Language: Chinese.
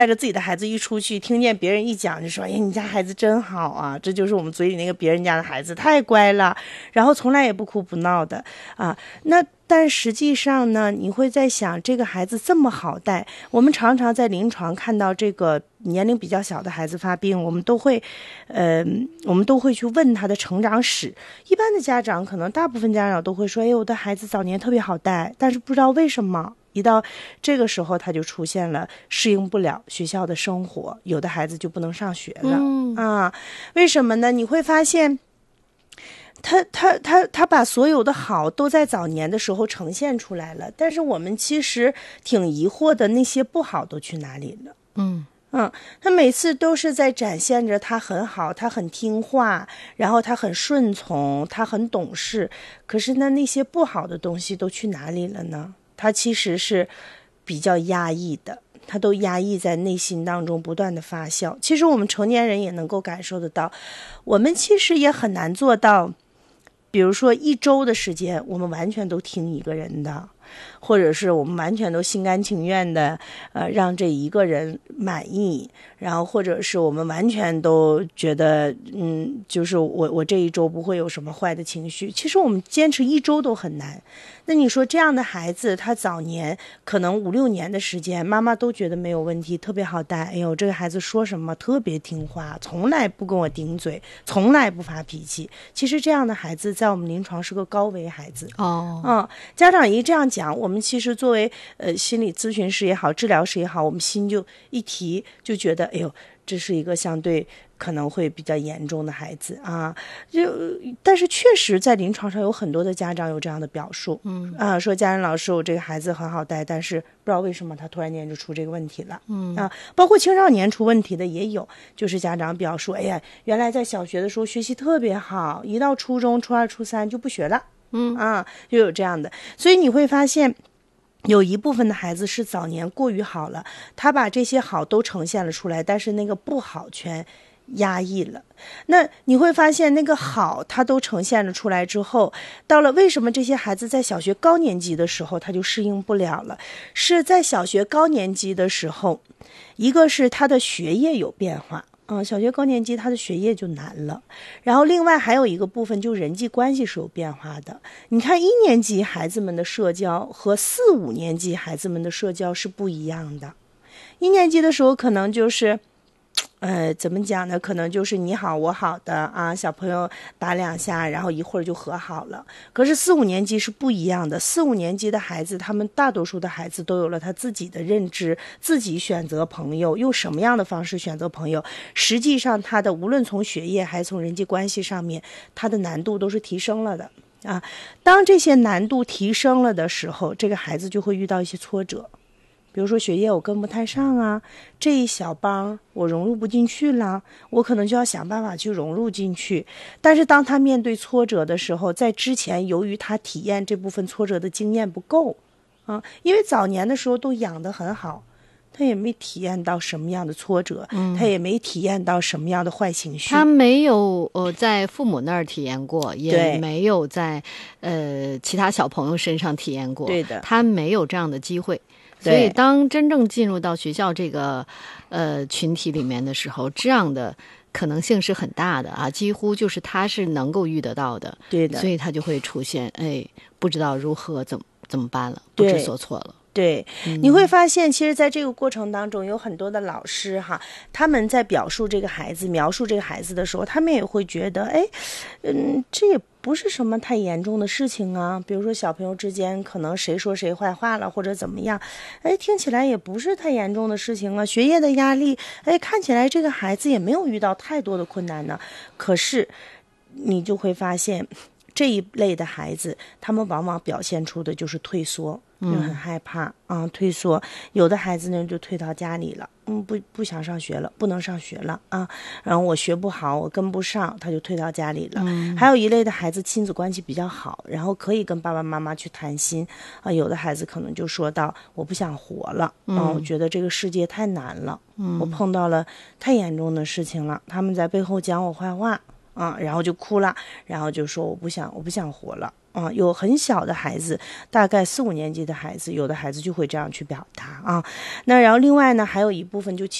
带着自己的孩子一出去，听见别人一讲，就说：“哎，你家孩子真好啊，这就是我们嘴里那个别人家的孩子，太乖了，然后从来也不哭不闹的啊。”但实际上呢，你会在想，这个孩子这么好带，我们常常在临床看到这个年龄比较小的孩子发病，我们都会去问他的成长史。一般的家长，可能大部分家长都会说：“哎，我的孩子早年特别好带，但是不知道为什么。”一到这个时候，他就出现了适应不了学校的生活，有的孩子就不能上学了为什么呢？你会发现，他把所有的好都在早年的时候呈现出来了，但是我们其实挺疑惑的，那些不好都去哪里了？他每次都是在展现着他很好，他很听话，然后他很顺从，他很懂事，可是那些不好的东西都去哪里了呢？他其实是比较压抑的，他都压抑在内心当中不断的发酵。其实我们成年人也能够感受得到，我们其实也很难做到，比如说1周的时间我们完全都听一个人的，或者是我们完全都心甘情愿的让这一个人满意，然后或者是我们完全都觉得就是我这1周不会有什么坏的情绪。其实我们坚持1周都很难。那你说这样的孩子，他早年可能5、6年的时间，妈妈都觉得没有问题，特别好带。哎呦，这个孩子说什么特别听话，从来不跟我顶嘴，从来不发脾气。其实这样的孩子在我们临床是个高危孩子家长一这样讲，我们其实作为心理咨询师也好，治疗师也好，我们心就一提，就觉得哎呦，这是一个相对可能会比较严重的孩子啊。但是确实在临床上有很多的家长有这样的表述说家人老师，我这个孩子很好带，但是不知道为什么他突然间就出这个问题了包括青少年出问题的也有，就是家长表述，哎呀，原来在小学的时候学习特别好，一到初中初2初3就不学了就有这样的。所以你会发现有一部分的孩子是早年过于好了，他把这些好都呈现了出来，但是那个不好全压抑了。那你会发现那个好他都呈现了出来之后，到了为什么这些孩子在小学高年级的时候他就适应不了了？是在小学高年级的时候，一个是他的学业有变化小学高年级他的学业就难了，然后另外还有一个部分就人际关系是有变化的。你看1年级孩子们的社交和4、5年级孩子们的社交是不一样的。1年级的时候可能就是怎么讲呢？可能就是你好我好的小朋友打2下，然后一会儿就和好了。可是4、5年级是不一样的，4、5年级的孩子，他们大多数的孩子都有了他自己的认知，自己选择朋友，用什么样的方式选择朋友，实际上他的无论从学业还是从人际关系上面，他的难度都是提升了的当这些难度提升了的时候，这个孩子就会遇到一些挫折。比如说学业我跟不太上这一小帮我融入不进去了，我可能就要想办法去融入进去。但是当他面对挫折的时候，在之前由于他体验这部分挫折的经验不够因为早年的时候都养得很好，他也没体验到什么样的挫折他也没体验到什么样的坏情绪， 他没有在父母那儿体验过，也没有在其他小朋友身上体验过， 对的， 他没有这样的机会。所以当真正进入到学校这个群体里面的时候，这样的可能性是很大的几乎就是他是能够遇得到的。 对的， 所以他就会出现不知道如何怎么办了，不知所措了。 对，你会发现其实在这个过程当中有很多的老师他们在描述这个孩子的时候，他们也会觉得这也不是什么太严重的事情比如说小朋友之间可能谁说谁坏话了或者怎么样听起来也不是太严重的事情学业的压力看起来这个孩子也没有遇到太多的困难呢。可是你就会发现这一类的孩子，他们往往表现出的就是退缩，就很害怕退缩。有的孩子呢就退到家里了，不想上学了，不能上学了然后我学不好，我跟不上，他就退到家里了。还有一类的孩子亲子关系比较好，然后可以跟爸爸妈妈去谈心有的孩子可能就说到我不想活了我觉得这个世界太难了我碰到了太严重的事情了，他们在背后讲我坏话然后就哭了，然后就说我不想活了。有很小的孩子，大概4、5年级的孩子，有的孩子就会这样去表达啊。那然后另外呢，还有一部分就